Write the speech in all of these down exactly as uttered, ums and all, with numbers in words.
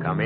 Come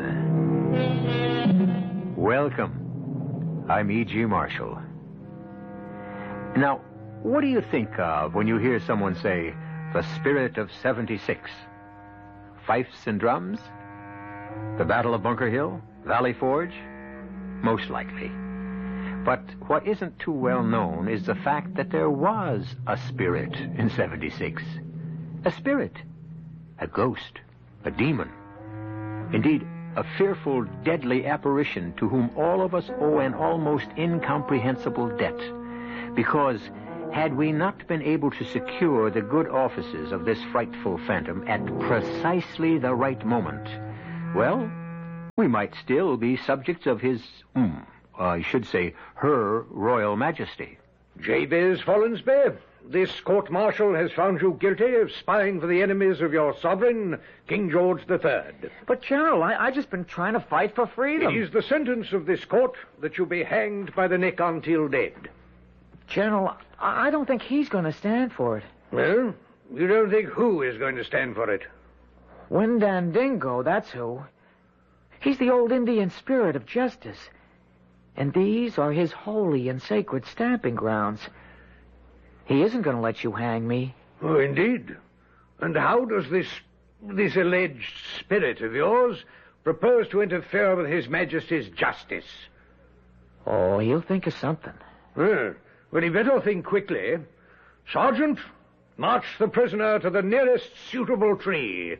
in. Welcome. I'm E G. Marshall. Now, what do you think of when you hear someone say, the spirit of seventy-six? Fifes and drums? The Battle of Bunker Hill? Valley Forge? Most likely. But what isn't too well known is the fact that there was a spirit in seventy-six. A spirit. A ghost. A demon. Indeed, a fearful, deadly apparition to whom all of us owe an almost incomprehensible debt. Because had we not been able to secure the good offices of this frightful phantom at precisely the right moment, well, we might still be subjects of his, mm, I should say, her Royal Majesty. Jabez Follansby, this court-martial has found you guilty of spying for the enemies of your sovereign, King George the Third. But, General, I, I just been trying to fight for freedom. It is the sentence of this court that you be hanged by the neck until dead. General, I, I don't think he's going to stand for it. Well, you don't think who is going to stand for it? Windandingo, that's who. He's the old Indian spirit of justice. And these are his holy and sacred stamping grounds. He isn't going to let you hang me. Oh, indeed. And how does this this alleged spirit of yours propose to interfere with His Majesty's justice? Oh, he'll think of something. Well, well, he better think quickly. Sergeant, march the prisoner to the nearest suitable tree.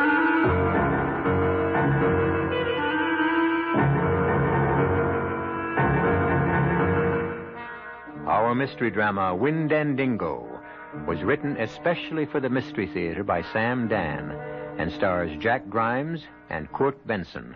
Our mystery drama, Windandingo, was written especially for the Mystery Theater by Sam Dan and stars Jack Grimes and Kurt Benson.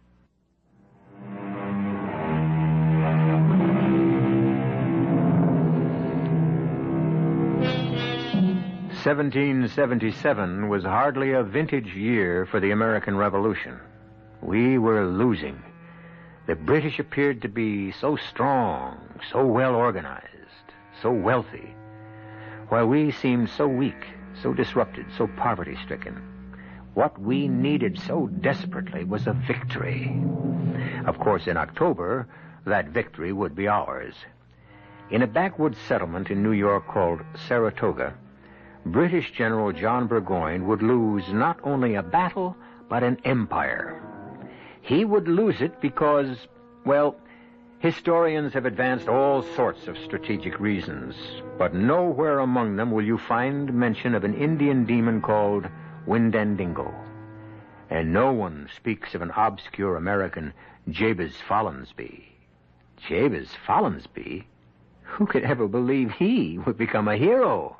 seventeen seventy-seven was hardly a vintage year for the American Revolution. We were losing. The British appeared to be so strong, so well organized, so wealthy, while we seemed so weak, so disrupted, so poverty-stricken. What we needed so desperately was a victory. Of course, in October, that victory would be ours. In a backwoods settlement in New York called Saratoga, British General John Burgoyne would lose not only a battle, but an empire. He would lose it because, well, historians have advanced all sorts of strategic reasons, but nowhere among them will you find mention of an Indian demon called Windandingo. And no one speaks of an obscure American, Jabez Follansby. Jabez Follansby? Who could ever believe he would become a hero?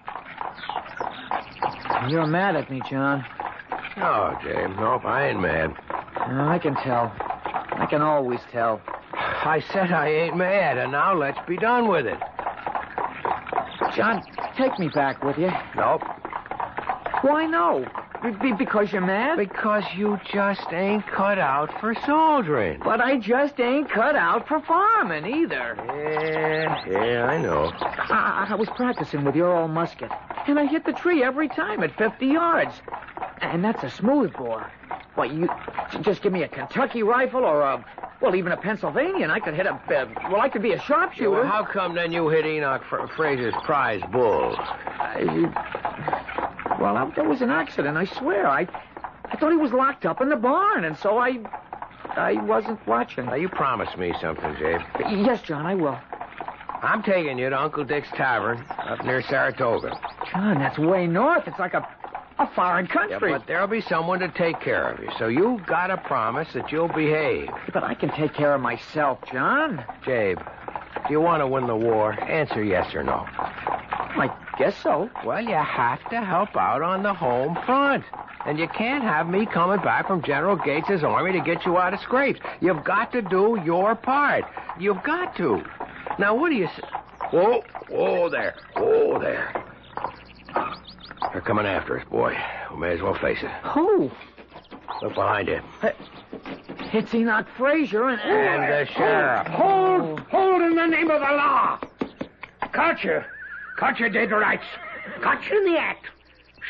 You're mad at me, John. No, James, nope, I ain't mad. Uh, I can tell. I can always tell. I said I ain't mad, and now let's be done with it. John, take me back with you. Nope. Why no? Be- because you're mad? Because you just ain't cut out for soldiering. But I just ain't cut out for farming either. Yeah, yeah, I know. I, I was practicing with your old musket, and I hit the tree every time at fifty yards. And that's a smoothbore. What, you just give me a Kentucky rifle or a, well, even a Pennsylvania, and I could hit a, uh, well, I could be a sharpshooter. Yeah, well, how come then you hit Enoch Fra- Fraser's prize bull? I, well, I, that was an accident, I swear. I I thought he was locked up in the barn, and so I I wasn't watching. Now, you promised me something, Jabe. Yes, John, I will. I'm taking you to Uncle Dick's Tavern up near Saratoga. John, that's way north. It's like a, a foreign country. Yeah, but there'll be someone to take care of you, so you've got to promise that you'll behave. But I can take care of myself, John. Jabe, do you want to win the war? Answer yes or no. I guess so. Well, you have to help out on the home front. And you can't have me coming back from General Gates's army to get you out of scrapes. You've got to do your part. You've got to. Now, what do you say? Whoa, whoa there. Whoa there. They're coming after us, boy. We may as well face it. Who? Look behind you. Uh, it's Enoch Fraser and... And the sheriff. Hold, hold in the name of the law. Caught you. Caught you dead to rights. Caught you in the act.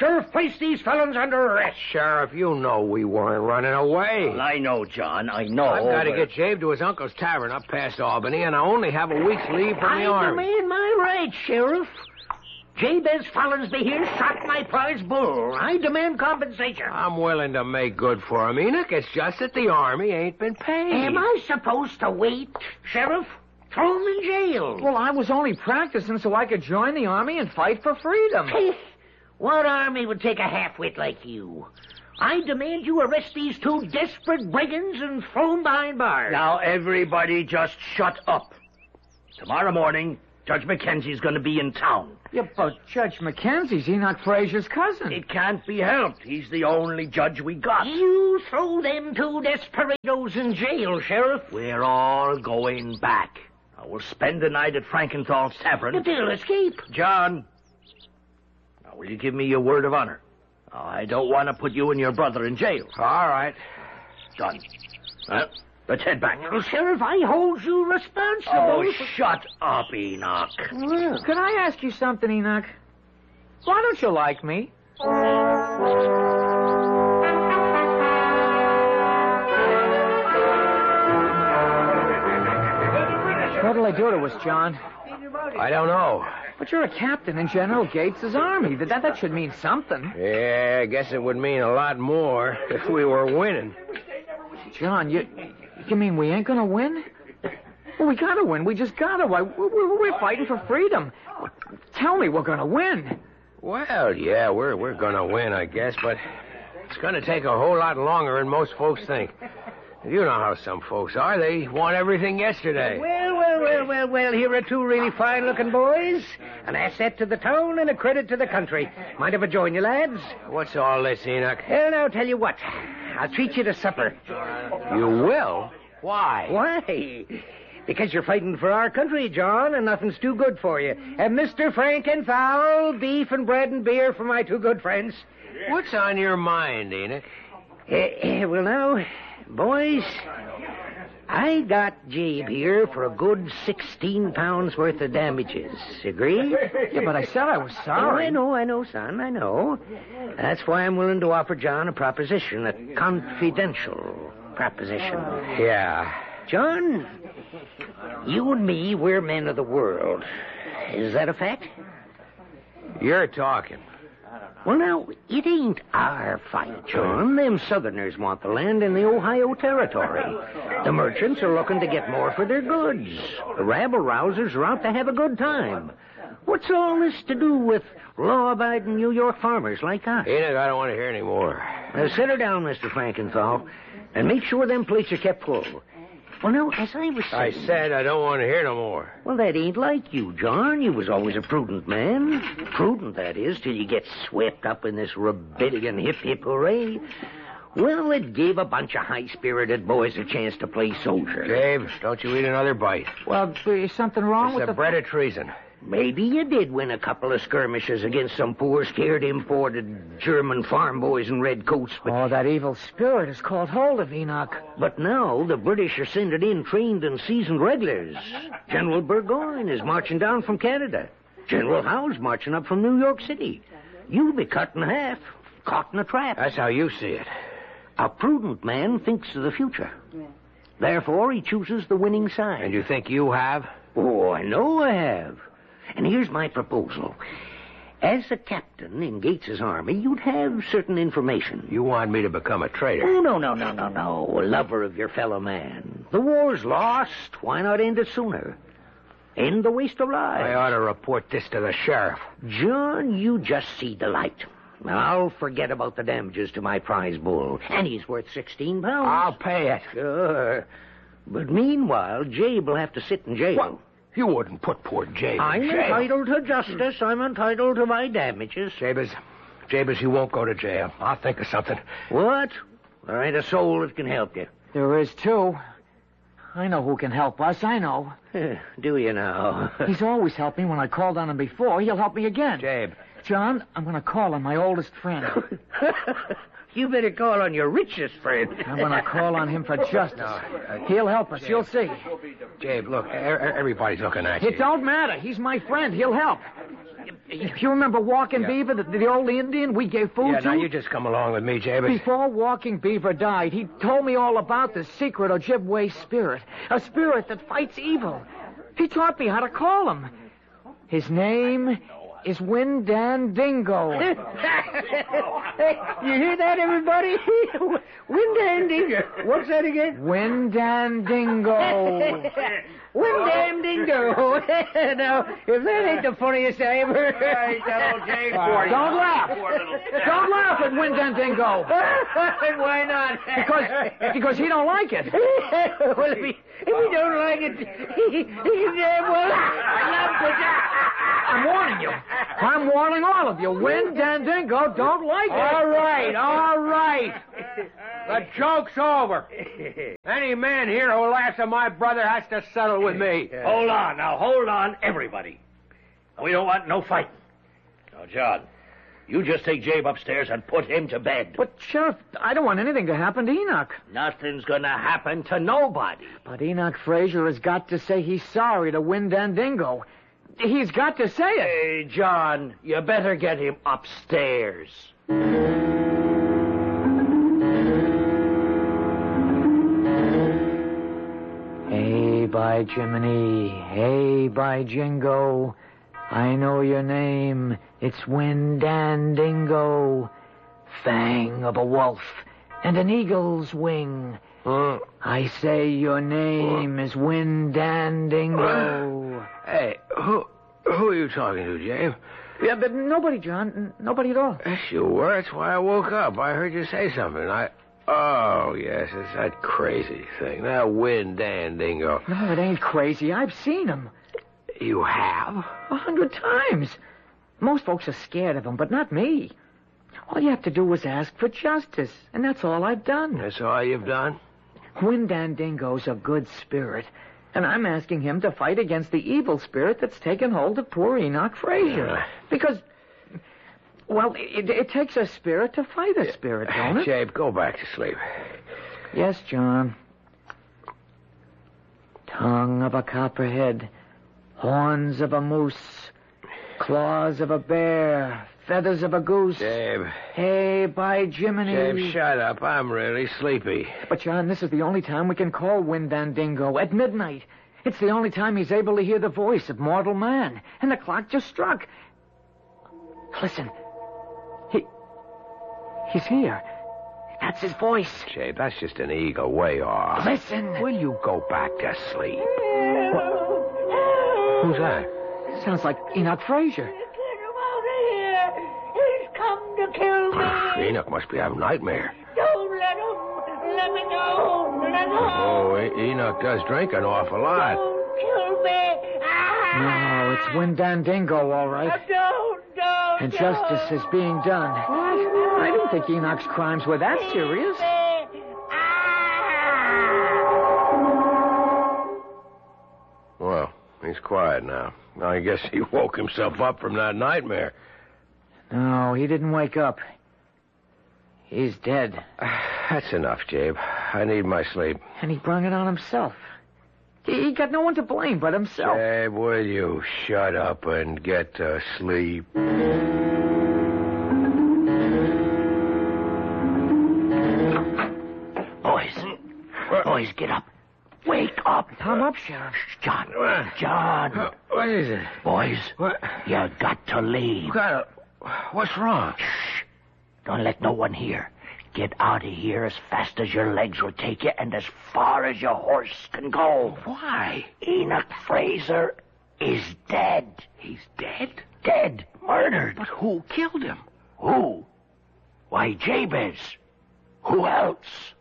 Sheriff, place these felons under arrest. Sheriff, you know we weren't running away. Well, I know, John. I know. I've got to but- get Jabe to his uncle's tavern up past Albany, and I only have a week's leave from the I army. demand my rights, Sheriff. Jabez Follinsby here shot my prize bull. I demand compensation. I'm willing to make good for him, Enoch. It's just that the army ain't been paid. Am I supposed to wait, Sheriff? Throw him in jail. Well, I was only practicing so I could join the army and fight for freedom. Hey, what army would take a half-wit like you? I demand you arrest these two desperate brigands and throw them behind bars. Now, everybody just shut up. Tomorrow morning, Judge Mackenzie's going to be in town. Yeah, but Judge Mackenzie's Enoch Frazier's cousin. It can't be helped. He's the only judge we got. You throw them two desperados in jail, Sheriff. We're all going back. Now, we'll spend the night at Frankenthal's tavern. But they'll escape. John, now, will you give me your word of honor? I don't want to put you and your brother in jail. All right. Done. Well, let's head back. Well, Sheriff, I hold you responsible. Oh, shut up, Enoch. Well, could I ask you something, Enoch? Why don't you like me? What'll I do to us, John? I don't know. But you're a captain in General Gates's army. That, that should mean something. Yeah, I guess it would mean a lot more if we were winning. John, you you mean we ain't gonna win? Well, we gotta win. We just gotta. Why? We're, we're fighting for freedom. Tell me we're gonna win. Well, yeah, we're we're gonna win, I guess, but it's gonna take a whole lot longer than most folks think. You know how some folks are. They want everything yesterday. Well, well, well, well, well, here are two really fine-looking boys. An asset to the town and a credit to the country. Mind if I join you, lads? What's all this, Enoch? Well, now, I'll tell you what. I'll treat you to supper. You will? Why? Why? Because you're fighting for our country, John, and nothing's too good for you. And Mister Frankenfowl, beef and bread and beer for my two good friends. What's on your mind, Enoch? Uh, uh, well, now, boys, I got Jabe here for a good sixteen pounds worth of damages. Agree? Yeah, but I said I was sorry. Oh, I know, I know, son, I know. That's why I'm willing to offer John a proposition, a confidential proposition. Yeah. John, you and me, we're men of the world. Is that a fact? You're talking. Well, now, it ain't our fight, John. Them Southerners want the land in the Ohio Territory. The merchants are looking to get more for their goods. The rabble-rousers are out to have a good time. What's all this to do with law-abiding New York farmers like us? Enoch, I don't want to hear any more. Now, sit her down, Mister Frankenthal, and make sure them plates are kept full. Well, now, as I was I saying... said I don't want to hear no more. Well, that ain't like you, John. You was always a prudent man. Prudent, that is, till you get swept up in this rebellion hip-hip hooray. Well, it gave a bunch of high-spirited boys a chance to play soldier. Dave, don't you eat another bite. Well, is something wrong It's with the the... bread of treason. Maybe you did win a couple of skirmishes against some poor, scared, imported German farm boys in red coats, but... Oh, that evil spirit has caught hold of Enoch. But now the British are sending in trained and seasoned regulars. General Burgoyne is marching down from Canada. General Howe's marching up from New York City. You'll be cut in half, caught in a trap. That's how you see it. A prudent man thinks of the future. Therefore, he chooses the winning side. And you think you have? Oh, I know I have. And here's my proposal. As a captain in Gates's army, you'd have certain information. You want me to become a traitor? Oh, no, no, no, no, no. A lover of your fellow man. The war's lost. Why not end it sooner? End the waste of lives. I ought to report this to the sheriff. John, you just see the light. I'll forget about the damages to my prize bull. And he's worth sixteen pounds. I'll pay it. Sure. But meanwhile, Jabe will have to sit in jail. What? You wouldn't put poor Jabe I'm in jail. entitled to justice. I'm entitled to my damages. Jabez, Jabez, you won't go to jail. I'll think of something. What? There ain't a soul that can help you. There is, too. I know who can help us. I know. Do you now? He's always helped me when I called on him before. He'll help me again. Jabe. John, I'm going to call on my oldest friend. You better call on your richest friend. I'm going to call on him for justice. No, uh, He'll help us. You'll see. Jabe, look, er- er- everybody's looking at you. It don't matter. He's my friend. He'll help. You remember Walking Yeah. Beaver, the, the old Indian we gave food Yeah, to? now you just come along with me, Jabe. Before Walking Beaver died, he told me all about the secret Ojibwe spirit, a spirit that fights evil. He taught me how to call him. His name is Windandingo. You hear that, everybody? Windandingo. What's that again? Windandingo. Windandingo. Now, if that ain't the funniest I ever heard. Don't laugh. Don't laugh at Windandingo. Why not? Because, because he don't like it. Well, if he, if he don't like it, he, he damn well. I'm warning you. I'm warning all of you. Windandingo don't like it. All right, all right. The joke's over. Any man here who laughs at my brother has to settle with me. Hold on, now, hold on, everybody. We don't want no fighting. Now, John, you just take Jabe upstairs and put him to bed. But, Sheriff, I don't want anything to happen to Enoch. Nothing's gonna happen to nobody. But Enoch Fraser has got to say he's sorry to Windandingo. He's got to say it. Hey, John, you better get him upstairs. Hey, by Jiminy, hey, by Jingo, I know your name. It's Windandingo, fang of a wolf and an eagle's wing. Hmm. I say your name is Windandingo. Hey, who who are you talking to, Jabe? Yeah, but nobody, John. N- Nobody at all. Yes, you were. That's why I woke up. I heard you say something. I... Oh, yes, it's that crazy thing. That Windandingo. No, it ain't crazy. I've seen him. You have? A hundred times. Most folks are scared of him, but not me. All you have to do is ask for justice, and that's all I've done. That's all you've done? Windandingo's a good spirit, and I'm asking him to fight against the evil spirit that's taken hold of poor Enoch Fraser. Yeah. Because, well, it, it takes a spirit to fight a spirit, don't it? Jabe, go back to sleep. Yes, John. Tongue of a copperhead, horns of a moose, claws of a bear, feathers of a goose. Jabe. Hey, by Jiminy. Jabe, shut up. I'm really sleepy. But, John, this is the only time we can call Windandingo, at midnight. It's the only time he's able to hear the voice of mortal man. And the clock just struck. Listen. He... He's here. That's his voice. Jabe, that's just an eagle way off. Listen. Will you go back to sleep? Who's that? Sounds like Enoch Fraser. Get him out of here. He's come to kill me. Enoch must be having a nightmare. Don't let him. Let me go. Let go. Oh, E- Enoch does drink an awful lot. Don't kill me. Ah! No, it's Windandingo, all right. Don't, don't. And justice is being done. What? I didn't think Enoch's crimes were that serious. Well, he's quiet now. I guess he woke himself up from that nightmare. No, he didn't wake up. He's dead. That's enough, Jabe. I need my sleep. And he brung it on himself. He he got no one to blame but himself. Jabe, will you shut up and get to sleep? Boys. Boys, get up. Wake up. Come up, Sheriff. Shh, John. John. What is it? Boys, What? you got to leave. Got a... What's wrong? Shh. Don't let no one hear. Get out of here as fast as your legs will take you and as far as your horse can go. Why? Enoch Fraser is dead. He's dead? Dead. Murdered. But who killed him? Who? Why, Jabez. Who else?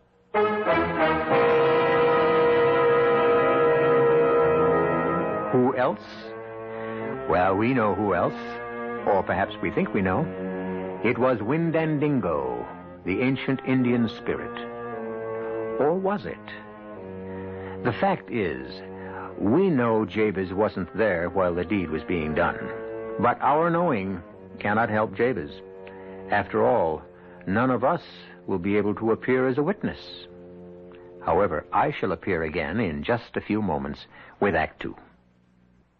Who else? Well, we know who else. Or perhaps we think we know. It was Windandingo, the ancient Indian spirit. Or was it? The fact is, we know Jabez wasn't there while the deed was being done. But our knowing cannot help Jabez. After all, none of us will be able to appear as a witness. However, I shall appear again in just a few moments with Act Two.